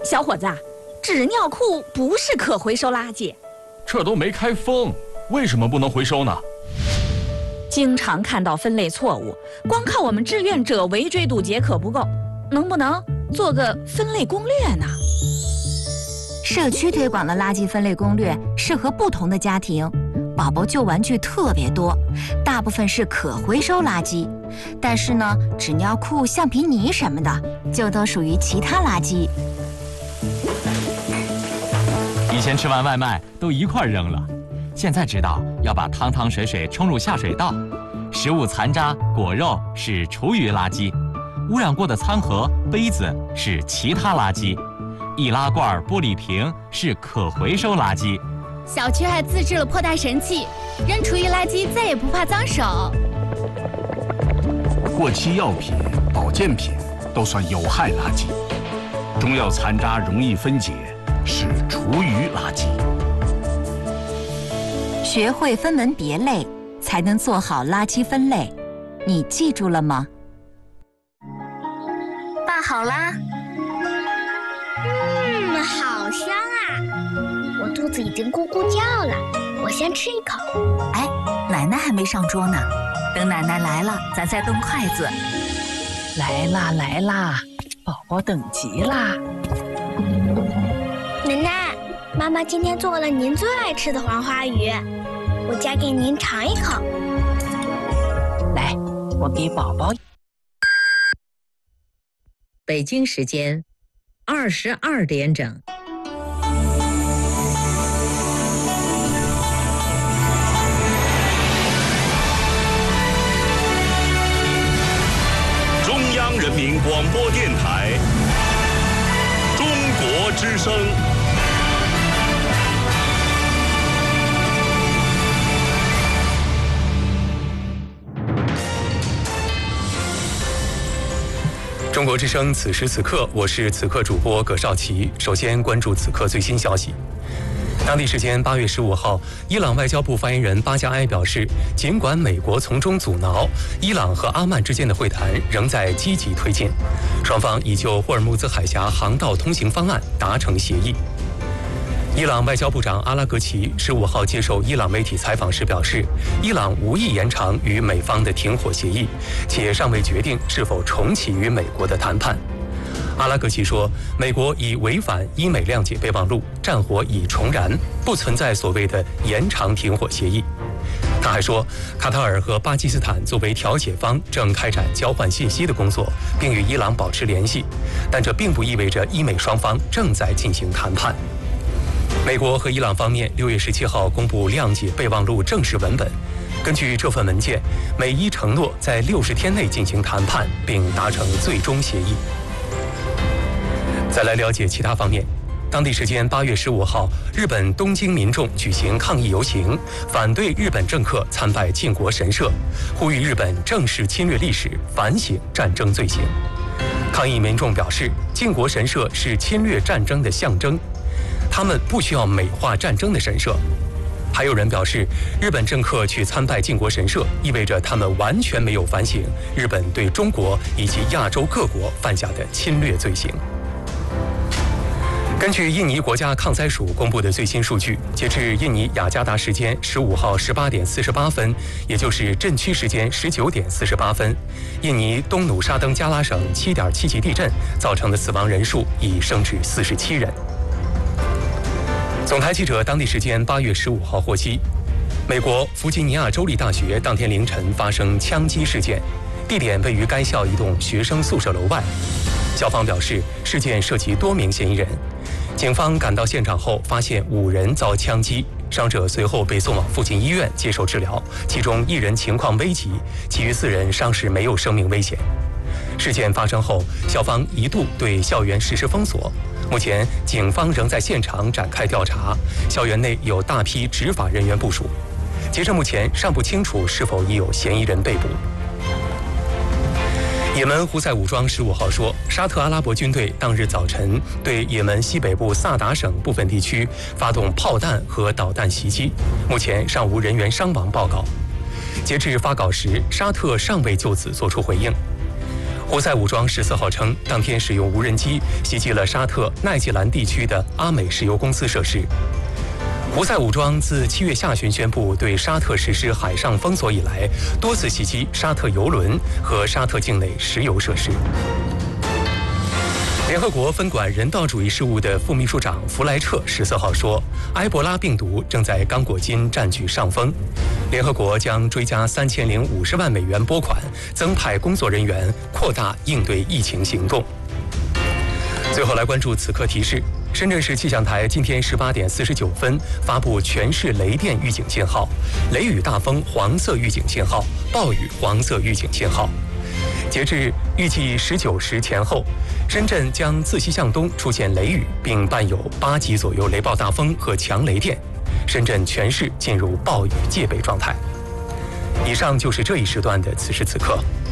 小伙子，纸尿裤不是可回收垃圾。 这都没开封，为什么不能回收呢？ 经常看到分类错误，光靠我们志愿者围追堵截可不够，能不能做个分类攻略呢？ 社区推广的垃圾分类攻略适合不同的家庭。宝宝旧玩具特别多，大部分是可回收垃圾，但是呢，纸尿裤、橡皮泥什么的就都属于其他垃圾。 以前吃完外卖都一块扔了，现在知道要把汤汤水水冲入下水道。食物残渣、果肉是厨余垃圾，污染过的餐盒、杯子是其他垃圾，易拉罐、玻璃瓶是可回收垃圾。 小区还自制了破袋神器，扔厨余垃圾再也不怕脏手。 过期药品、保健品都算有害垃圾，中药残渣容易分解，是厨余垃圾。 学会分门别类，才能做好垃圾分类。你记住了吗？ 拌好啦。 好香啊！我肚子已经咕咕叫了，我先吃一口。 哎，奶奶还没上桌呢，等奶奶来了，咱再动筷子。 来啦来啦，宝宝等急啦！ 奶奶，妈妈今天做了您最爱吃的黄花鱼，我夹给您尝一口。 来，我给宝宝。 北京时间22点整。 中央人民广播电台中国之声。 中国之声，此时此刻，我是此刻主播葛绍奇。首先关注此刻最新消息。当地时间8月15号，伊朗外交部发言人巴加埃表示，尽管美国从中阻挠，伊朗和阿曼之间的会谈仍在积极推进，双方已就霍尔木兹海峡航道通行方案达成协议。伊朗外交部长阿拉格齐15号接受伊朗媒体采访时表示，伊朗无意延长与美方的停火协议，且尚未决定是否重启与美国的谈判。阿拉格齐说，美国已违反伊美谅解备忘录，战火已重燃，不存在所谓的延长停火协议。他还说，卡塔尔和巴基斯坦作为调解方正开展交换信息的工作，并与伊朗保持联系，但这并不意味着伊美双方正在进行谈判。美国和伊朗方面6月17号公布谅解备忘录正式文本。根据这份文件，美伊承诺在60天内进行谈判，并达成最终协议。再来了解其他方面。当地时间8月15号，日本东京民众举行抗议游行，反对日本政客参拜靖国神社，呼吁日本正视侵略历史，反省战争罪行。抗议民众表示，靖国神社是侵略战争的象征，他们不需要美化战争的神社。还有人表示，日本政客去参拜靖国神社，意味着他们完全没有反省日本对中国以及亚洲各国犯下的侵略罪行。根据印尼国家抗灾署公布的最新数据，截至印尼雅加达时间15号18点48分，也就是镇区时间19点48分，印尼东努沙登加拉省7.7级地震造成的死亡人数已升至47人。总台记者当地时间8月15号获悉，美国弗吉尼亚州立大学当天凌晨发生枪击事件，地点位于该校一栋学生宿舍楼外。校方表示，事件涉及多名嫌疑人。警方赶到现场后，发现5人遭枪击，伤者随后被送往附近医院接受治疗，其中1人情况危急，其余4人伤势没有生命危险。事件发生后，校方一度对校园实施封锁。目前，警方仍在现场展开调查，校园内有大批执法人员部署。截至目前，尚不清楚是否已有嫌疑人被捕。也门胡塞武装15号说，沙特阿拉伯军队当日早晨对也门西北部萨达省部分地区发动炮弹和导弹袭击，目前尚无人员伤亡报告。截至发稿时，沙特尚未就此作出回应。 胡塞武装14号称，当天使用无人机袭击了沙特奈季兰地区的阿美石油公司设施。胡塞武装自7月下旬宣布对沙特实施海上封锁以来，多次袭击沙特油轮和沙特境内石油设施。联合国分管人道主义事务的副秘书长弗莱彻14号说，埃博拉病毒正在刚果金占据上风，联合国将追加3050万美元拨款，增派工作人员，扩大应对疫情行动。最后来关注此刻提示：深圳市气象台今天18点49分发布全市雷电预警信号、雷雨大风黄色预警信号、暴雨黄色预警信号。截至预计19时前后，深圳将自西向东出现雷雨，并伴有8级左右雷暴大风和强雷电，深圳全市进入暴雨戒备状态。以上就是这一时段的此时此刻。